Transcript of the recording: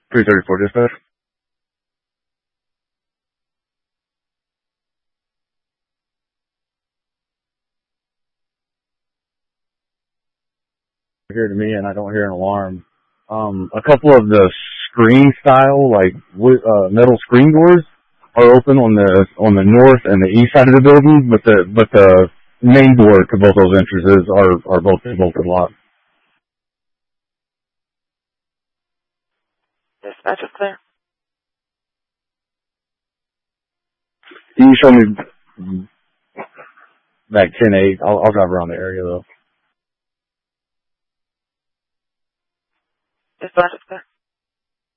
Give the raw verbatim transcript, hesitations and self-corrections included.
three thirty-four dispatch. Here to me, and I don't hear an alarm. Um, a couple of the screen style, like uh, metal screen doors, are open on the on the north and the east side of the building, but the but the main door to both those entrances are are both bolted locked. Dispatch is clear. Can you show me back ten eight? I'll, I'll drive around the area though. Dispatch is clear.